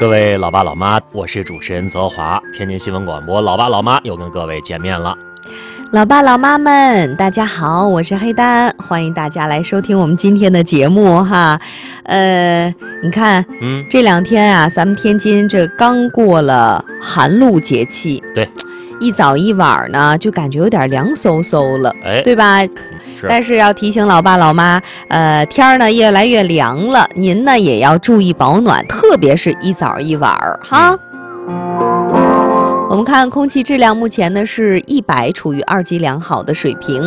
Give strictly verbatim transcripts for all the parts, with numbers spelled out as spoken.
各位老爸老妈，我是主持人泽华，天津新闻广播老爸老妈又跟各位见面了。 老爸老妈们，大家好，我是黑丹，欢迎大家来收听我们今天的节目哈。呃，你看，嗯，这两天啊，咱们天津这刚过了寒露节气， 对， 一早一晚呢，就感觉有点凉飕飕了， 哎， 对吧？ 是。 但是要提醒老爸老妈，呃，天儿呢越来越凉了，您呢也要注意保暖，特别是一早一晚哈。嗯，我们看空气质量目前呢是一百，处于二级良好的水平。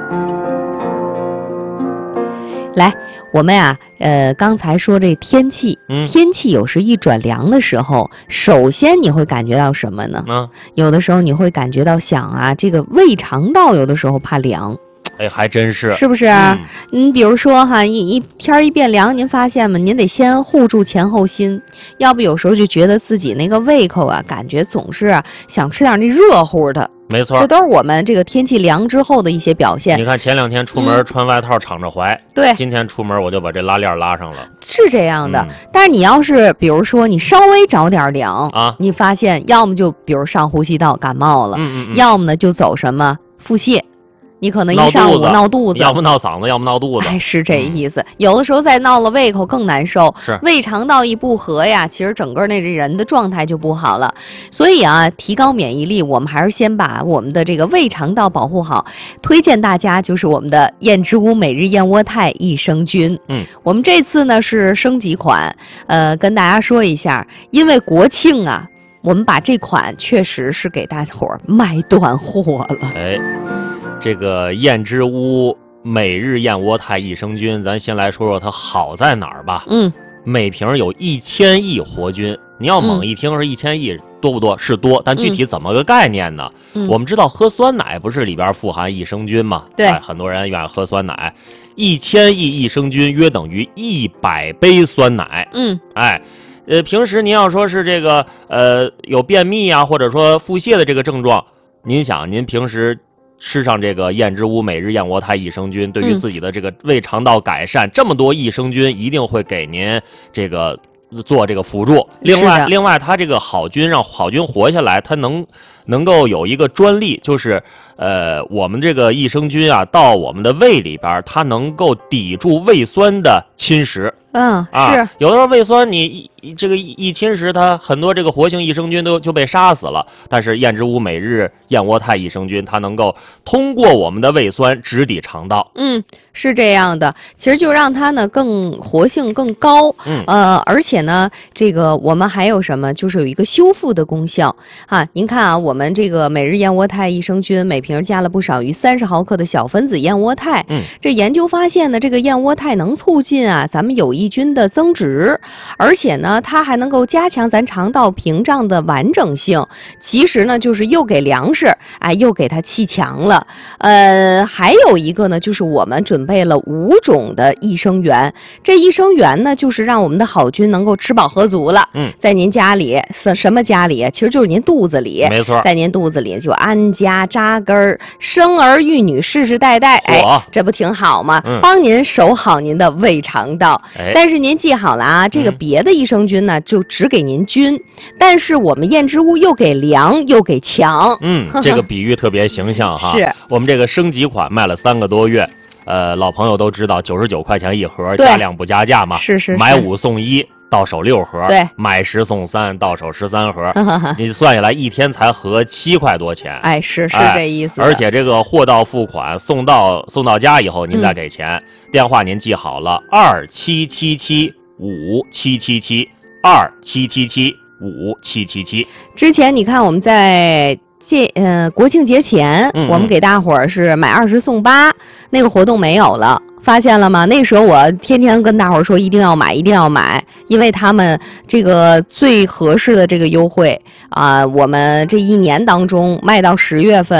来，我们呀、啊，呃，刚才说这天气，嗯、天气有时一转凉的时候，首先你会感觉到什么呢？嗯，有的时候你会感觉到想啊，这个胃肠道有的时候怕凉。 哎，还真是， 是不是？嗯，你比如说哈，一一天一变凉，您发现吗？您得先护住前后心，要不有时候就觉得自己那个胃口啊，感觉总是、啊、想吃点那热乎的。 没错， 这都是我们这个天气凉之后的一些表现。 你看前两天出门穿外套敞着怀，嗯、 对， 今天出门我就把这拉链拉上了， 是这样的。嗯、但是你要是比如说你稍微着点凉啊，你发现要么就比如上呼吸道感冒了，嗯嗯嗯要么呢就走什么腹泻。你可能一上午闹肚子， 要不闹嗓子，要不闹肚子， 哎，是这意思。嗯、有的时候再闹了胃口更难受， 是胃肠道一不和呀，其实整个那人的状态就不好了。所以啊，提高免疫力，我们还是先把我们的这个胃肠道保护好。推荐大家就是我们的燕之屋每日燕窝肽益生菌。嗯，我们这次呢是升级款，呃，跟大家说一下，因为国庆啊，我们把这款确实是给大伙儿卖断货了。 哎。这个燕之屋每日燕窝肽益生菌，咱先来说说它好在哪儿吧。嗯，每瓶有一千亿活菌，你要猛一听是一千亿、嗯、多不多？是多，但具体怎么个概念呢？嗯、我们知道喝酸奶不是里边富含益生菌吗？ 对、 哎，很多人愿意喝酸奶，一千亿益生菌约等于一百杯酸奶。嗯，哎。呃，平时您要说是这个呃有便秘啊，或者说腹泻的这个症状，您想您平时吃上这个燕之屋每日燕窝肽益生菌，对于自己的这个胃肠道改善，嗯、这么多益生菌一定会给您这个做这个辅助。另外，另外它这个好菌让好菌活下来，它能能够有一个专利，就是呃我们这个益生菌啊到我们的胃里边，它能够抵住胃酸的侵蚀。 嗯， 啊， 是有的时候胃酸你一这个一侵蚀它，很多这个活性益生菌都就被杀死了。但是燕之屋每日燕窝肽益生菌，它能够通过我们的胃酸直抵肠道。 嗯，是这样的，其实就让它呢更活性更高。嗯，呃，而且呢，这个我们还有什么，就是有一个修复的功效啊。您看啊，我们这个每日燕窝肽益生菌每瓶加了不少于三十毫克的小分子燕窝肽。嗯，这研究发现呢，这个燕窝肽能促进啊咱们有益菌的增殖，而且呢它还能够加强咱肠道屏障的完整性。其实呢就是又给粮食，哎，又给它气强了。呃，还有一个呢，就是我们准备了五种的益生元。这益生元呢，就是让我们的好菌能够吃饱喝足了。嗯，在您家里，什么家里？其实就是您肚子里。 没错， 在您肚子里就安家扎根儿，生儿育女，世世代代。哎，这不挺好吗？嗯、帮您守好您的胃肠道。哎、但是您记好了啊，这个别的益生菌呢，嗯、就只给您菌，但是我们燕之屋又给粮又给强。 嗯，这个比喻特别形象哈。 是我们这个升级款卖了三个多月。呃，老朋友都知道，九十九块钱一盒，加量不加价嘛。 是是是， 买五送一，到手六盒； 对， 买十送三，到手十三盒。你算下来一天才合七块多钱。 哎，是是这意思、 哎。而且这个货到付款，送到送到家以后，您再给钱。嗯、电话您记好了，二七七七五七七七，二七七七五七七七。 之前你看我们在。这呃，国庆节前，嗯嗯我们给大伙儿是买二十送八，那个活动没有了，发现了吗？那时候我天天跟大伙儿说一定要买，一定要买，因为他们这个最合适的这个优惠啊、呃，我们这一年当中卖到十月份，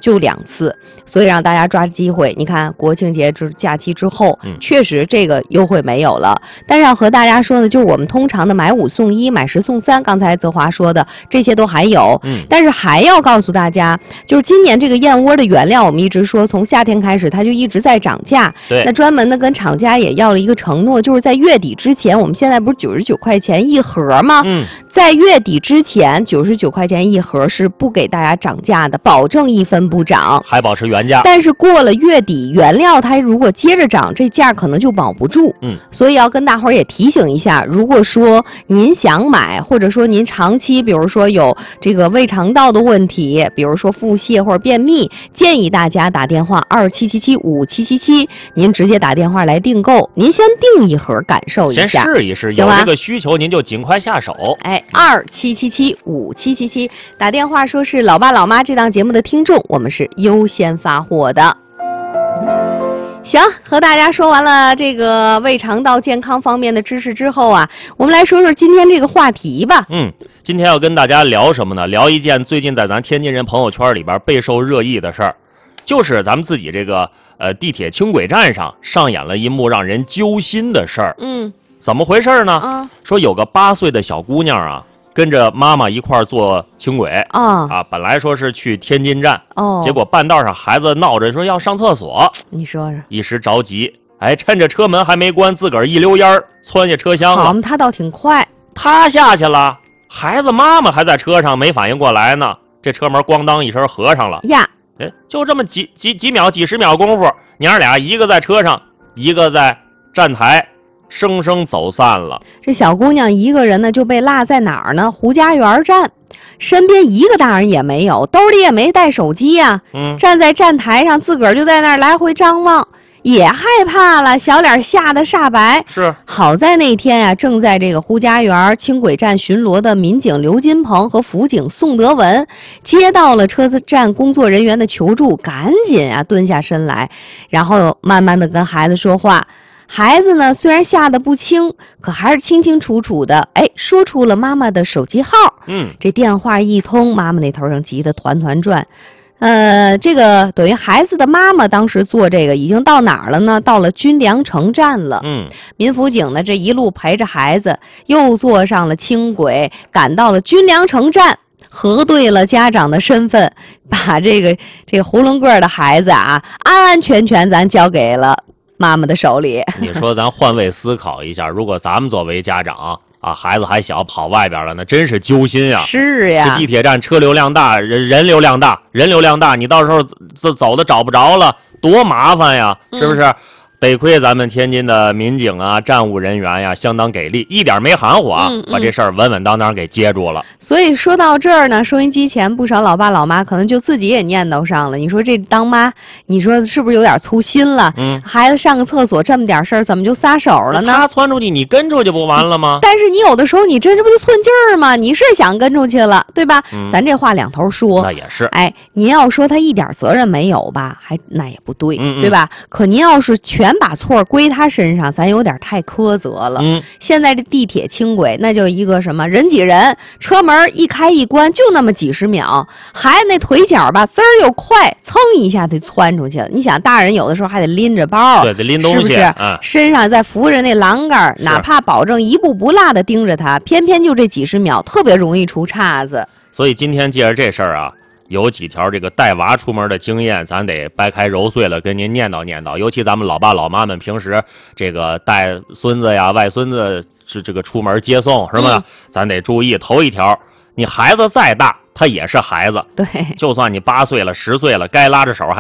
就两次，所以让大家抓机会。你看国庆节之假期之后， 嗯， 确实这个优惠没有了。但是要和大家说的，就是我们通常的买五送一、买十送三，刚才泽华说的这些都还有。 嗯， 但是还要告诉大家，就是今年这个燕窝的原料，我们一直说从夏天开始它就一直在涨价。 对， 那专门的跟厂家也要了一个承诺，就是在月底之前，我们现在不是九十九块钱一盒吗？ 嗯， 在月底之前，九十九块钱一盒是不给大家涨价的，保证一分不涨， 还保持原价。 但是过了月底，原料它如果接着涨，这价可能就保不住。 嗯， 所以要跟大伙儿也提醒一下，如果说您想买，或者说您长期，比如说有这个胃肠道的问题，比如说腹泻或者便秘，建议大家打电话二七七七五七七七，您直接打电话来订购，您先订一盒感受一下， 先试一试，有这个需求您就尽快下手。 哎，二七七七五七七七，打电话说是老爸老妈这档节目的听众，我们是优先发货的。行，和大家说完了这个胃肠道健康方面的知识之后啊，我们来说说今天这个话题吧。 嗯，今天要跟大家聊什么呢？聊一件最近在咱天津人朋友圈里边备受热议的事儿，就是咱们自己这个呃地铁轻轨站上上演了一幕让人揪心的事儿。 嗯， 怎么回事呢？ 啊， 说有个八岁的小姑娘啊，跟着妈妈一块儿坐轻轨啊啊，本来说是去天津站， 哦， 结果半道上孩子闹着说要上厕所， 你说说， 一时着急，哎，趁着车门还没关，自个儿一溜烟儿窜下车厢了。 好嘛，他倒挺快， 他下去了，孩子妈妈还在车上没反应过来呢，这车门咣当一声合上了呀。 哎，就这么几几几秒几十秒功夫，娘俩一个在车上，一个在站台，生生走散了。 这小姑娘一个人呢就被落在哪儿呢？胡家园站，身边一个大人也没有，兜里也没带手机呀、啊。 嗯， 站在站台上，自个儿就在那儿来回张望，也害怕了，小脸吓得煞白。 是， 好在那天啊，正在这个胡家园轻轨站巡逻的民警刘金鹏和辅警宋德文接到了车子站工作人员的求助，赶紧啊蹲下身来，然后慢慢的跟孩子说话。孩子呢，虽然吓得不轻，可还是清清楚楚的，哎，说出了妈妈的手机号。 嗯， 这电话一通，妈妈那头上急得团团转。呃，这个等于孩子的妈妈当时做这个已经到哪儿了呢？到了军粮城站了。 嗯， 民辅警呢这一路陪着孩子，又坐上了轻轨，赶到了军粮城站。核对了家长的身份，把这个这个囫囵个的孩子啊，安安全全咱交给了妈妈的手里。 你说咱换位思考一下，如果咱们作为家长啊，孩子还小跑外边了，那真是揪心呀。 是呀， 这地铁站车流量大，人人流量大，人流量大，你到时候走走的找不着了，多麻烦呀，是不是？嗯，得亏咱们天津的民警啊、站务人员呀，相当给力，一点没含糊啊，嗯嗯把这事儿稳稳当当给接住了。 所以说到这儿呢，收音机前不少老爸老妈可能就自己也念叨上了。你说这当妈，你说是不是有点粗心了？嗯，孩子上个厕所这么点事儿，怎么就撒手了呢？ 他窜出去，你跟出去不完了吗？ 但是你有的时候，你这这不就寸劲儿吗？你是想跟出去了，对吧？嗯，咱这话两头说。 那也是。 哎，您要说他一点责任没有吧，还那也不对， 嗯嗯对吧？可您要是全把错归他身上，咱有点太苛责了。 嗯， 现在这地铁轻轨那就一个什么人挤人，车门一开一关就那么几十秒，孩子那腿脚吧滋儿又快，噌一下就窜出去了。你想大人有的时候还得拎着包， 对，得拎东西， 是不是？ 嗯， 身上再扶着那栏杆，哪怕保证一步不落的盯着他，偏偏就这几十秒，特别容易出岔子。 所以今天借着这事儿啊，有几条这个带娃出门的经验，咱得掰开揉碎了跟您念叨念叨。尤其咱们老爸老妈们平时这个带孙子呀、外孙子是这个出门接送是吧？嗯，咱得注意。头一条，你孩子再大，他也是孩子。 对， 就算你八岁了、十岁了，该拉着手还